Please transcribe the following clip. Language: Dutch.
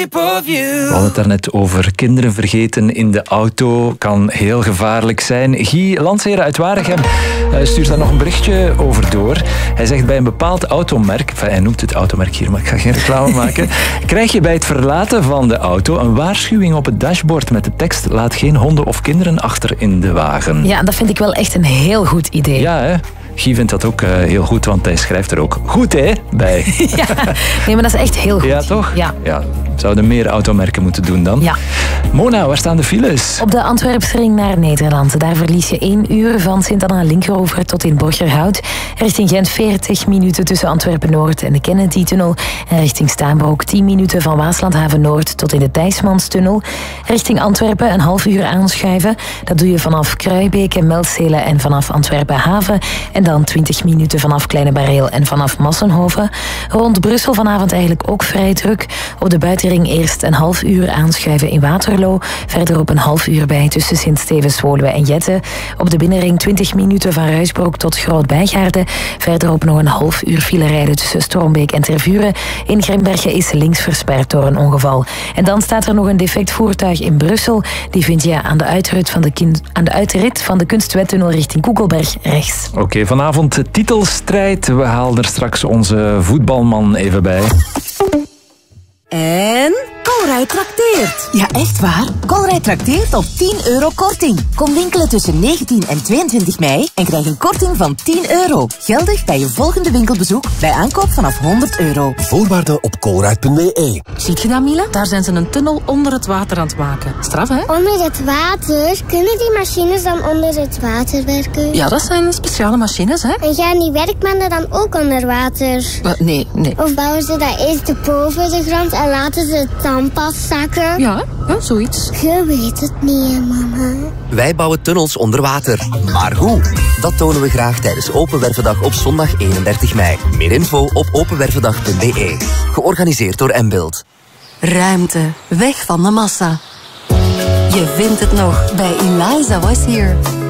We hadden het daarnet over kinderen vergeten in de auto. Kan heel gevaarlijk zijn. Guy Landsheren uit Waregem stuurt daar nog een berichtje over door. Hij zegt bij een bepaald automerk, hij noemt het automerk hier, maar ik ga geen reclame maken, krijg je bij het verlaten van de auto een waarschuwing op het dashboard met de tekst: laat geen honden of kinderen achter in de wagen. Ja, dat vind ik wel echt een heel goed idee. Ja, hè? Guy vindt dat ook heel goed, want hij schrijft er ook goed bij. Ja, nee, maar dat is echt heel goed. Ja, toch? Ja. Zouden meer automerken moeten doen dan. Ja. Mona, waar staan de files? Op de Antwerpsring naar Nederland. Daar verlies je 1 uur van Sint-Anna-Linkeroever tot in Borgerhout. Richting Gent 40 minuten tussen Antwerpen-Noord en de Kennedy-tunnel. En richting Staanbroek 10 minuten van Waasland-Haven-Noord tot in de Thijsmanstunnel. Richting Antwerpen een half uur aanschuiven. Dat doe je vanaf Kruijbeek en Meldzelen en vanaf Antwerpen-Haven. En dan 20 minuten vanaf Kleine Bareel en vanaf Massenhoven. Rond Brussel vanavond eigenlijk ook vrij druk. Op de buitenring eerst een half uur aanschuiven in Waterloo. Verderop een half uur bij tussen Sint-Stevens-Woluwe en Jette. Op de binnenring 20 minuten van Ruisbroek tot Groot-Bijgaarden. Verderop nog een half uur file rijden tussen Stormbeek en Tervuren. In Grimbergen is links versperd door een ongeval. En dan staat er nog een defect voertuig in Brussel. Die vind je aan de uitrit van de Kunstwettunnel richting Koekelberg rechts. Oké, vanavond de titelstrijd. We halen er straks onze voetbalman even bij. En Colruyt trakteert. Ja, echt waar? Colruyt trakteert op 10 euro korting. Kom winkelen tussen 19 en 22 mei en krijg een korting van 10 euro. Geldig bij je volgende winkelbezoek bij aankoop vanaf 100 euro. Voorwaarden op colruyt.be. Ziet je dat, Mila? Daar zijn ze een tunnel onder het water aan het maken. Straf, hè? Onder het water? Kunnen die machines dan onder het water werken? Ja, dat zijn speciale machines, hè? En gaan die werkmannen dan ook onder water? Nee. Of bouwen ze dat eerst boven de grond en laten ze het dan pas zakken? Ja, zoiets. Je weet het niet, hè, mama. Wij bouwen tunnels onder water. Maar hoe? Dat tonen we graag tijdens Open Wervendag op zondag 31 mei. Meer info op openwervendag.be. Georganiseerd door Mbuild. Ruimte. Weg van de massa. Je vindt het nog bij Eliza Was Here.